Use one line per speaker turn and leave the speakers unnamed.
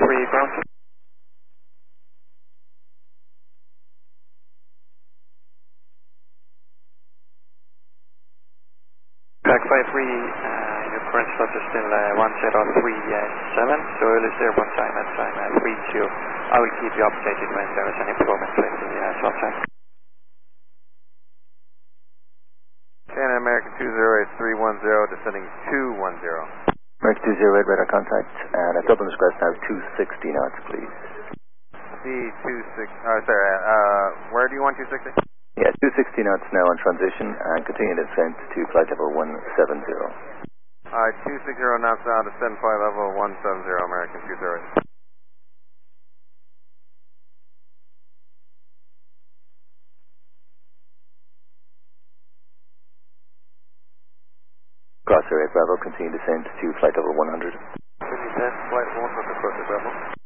3 ground. Track 53, your current slot is still 1037, so earliest airborne time at time 32. I will keep you updated when there is any improvement in the slot time.
Santa American 208 310, descending 210.
American 208 radar contact, and at Dublin Express now 260 knots, please.
C26, where do you want 260?
Yeah, 260 knots now on transition, and continue descent to flight level 170.
260 knots now, descend flight level 170, American 208.
Crosshair 8 Bravo, continue descent to flight level 100.
Descend flight 100, Crosshair Bravo.